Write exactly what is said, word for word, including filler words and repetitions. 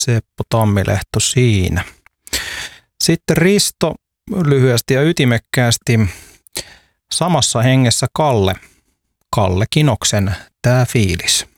Seppo Tammilehto siinä. Sitten Risto lyhyesti ja ytimekkäästi samassa hengessä Kalle. Kalle Kinoksen Tää fiilis.